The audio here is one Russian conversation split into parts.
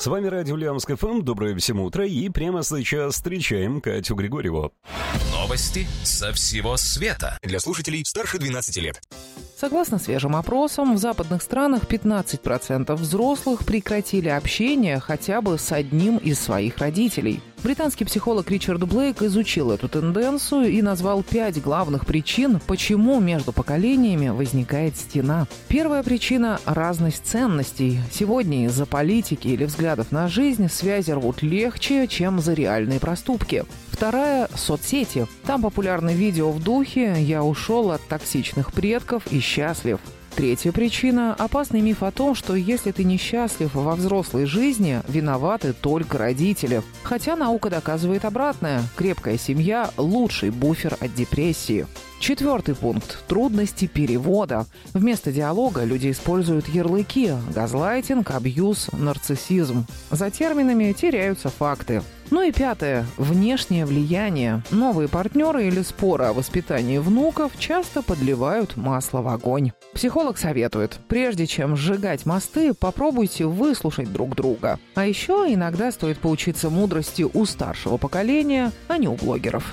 С вами радио Ульяновск ФМ. Доброе всем утро. И прямо сейчас встречаем Катю Григорьеву. Новости со всего света. Для слушателей старше 12 лет. Согласно свежим опросам, в западных странах 15% взрослых прекратили общение хотя бы с одним из своих родителей. Британский психолог Ричард Блейк изучил эту тенденцию и назвал 5 главных причин, почему между поколениями возникает стена. Первая причина – разность ценностей. Сегодня из-за политики или взглядов на жизнь связи рвут легче, чем за реальные проступки. Вторая – соцсети. Там популярны видео в духе «Я ушел от токсичных предков и счастлив». Третья причина – опасный миф о том, что если ты несчастлив во взрослой жизни, виноваты только родители. Хотя наука доказывает обратное. Крепкая семья – лучший буфер от депрессии. Четвертый пункт – трудности перевода. Вместо диалога люди используют ярлыки – газлайтинг, абьюз, нарциссизм. За терминами теряются факты. Ну и пятое – внешнее влияние. Новые партнеры или споры о воспитании внуков часто подливают масло в огонь. Психолог советует, прежде чем сжигать мосты, попробуйте выслушать друг друга. А еще иногда стоит поучиться мудрости у старшего поколения, а не у блогеров.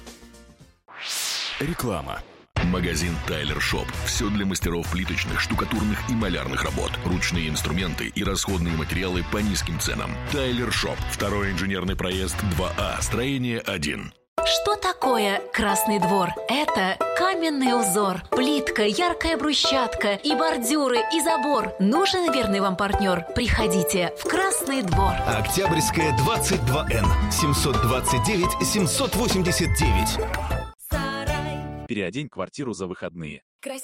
Реклама. Магазин Тайлер Шоп. Все для мастеров плиточных, штукатурных и малярных работ. Ручные инструменты и расходные материалы по низким ценам. Тайлер Шоп. Второй инженерный проезд 2А. Строение 1. Что такое Красный двор? Это каменный узор, плитка, яркая брусчатка и бордюры, и забор. Нужен верный вам партнер? Приходите в Красный двор. Октябрьская, 22Н. 729-789. Переодень квартиру за выходные.